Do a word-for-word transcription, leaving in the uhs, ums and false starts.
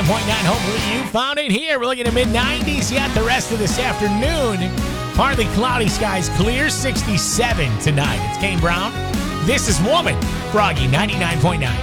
ninety-nine point nine. Hopefully you found it here. We're looking at mid nineties yet the rest of this afternoon. Partly cloudy skies, clear sixty-seven tonight. It's Kane Brown. This is Woman. Froggy ninety-nine point nine.